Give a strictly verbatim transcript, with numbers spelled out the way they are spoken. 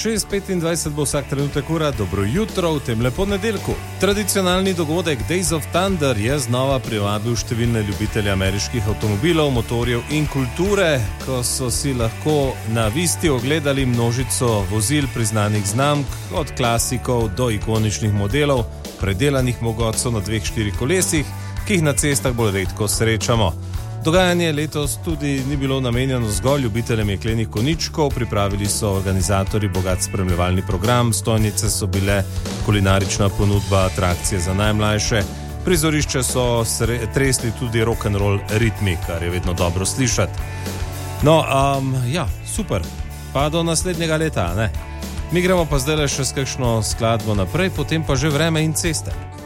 šest petindvajset bo vsak trenutek ura, dobro jutro v tem lepem nedeljku. Tradicionalni dogodek Days of Thunder je znova privabil številne ljubitelje ameriških avtomobilov, motorjev in kulture, ko so si lahko na Visti ogledali množico vozil priznanih znamk, od klasikov do ikoničnih modelov, predelanih mogotcev na dveh štirih kolesih, ki jih na cestah bolj redko srečamo. Dogajanje letos tudi ni bilo namenjeno zgolj ljubiteljem jeklenih konjičkov, pripravili so organizatorji bogat spremljevalni program, stojnice so bile kulinarična ponudba, atrakcije za najmlajše, prizorišče so tresli tudi rock'n'roll ritmi, kar je vedno dobro slišati. No, um, ja, super, pa do naslednjega leta, ne? Mi gremo pa zdaj le še s kakšno skladbo naprej, potem pa že vreme in ceste.